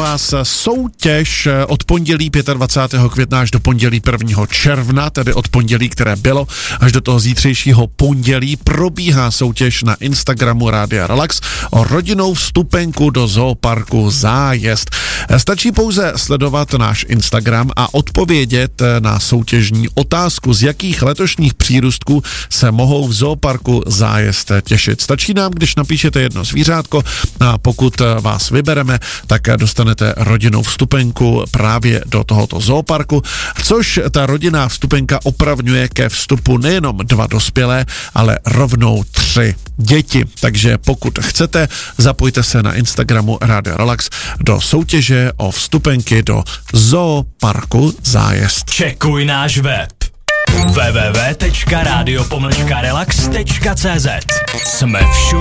vás soutěž od pondělí 25. května až do pondělí 1. června, tedy od pondělí, které bylo, až do toho zítřejšího pondělí probíhá soutěž na Instagramu Rádia Relax o rodinnou vstupenku do zooparku Zájezd. Stačí pouze sledovat náš Instagram a odpovědět na soutěžní otázku, z jakých letošních přírůstků se mohou v zooparku Zájezd těšit. Stačí nám, když napíšete jedno zvířátko a pokud vás vybereme, tak dostanete rodinnou vstupenku právě do tohoto zooparku, což ta rodinná vstupenka opravňuje ke vstupu nejenom 2 dospělé, ale rovnou 3 děti. Takže pokud chcete, zapojte se na Instagramu Rádia Relax do soutěže o vstupenky do zooparku Zájezd. Čekuj náš web www.radio-relax.cz. Jsme všude.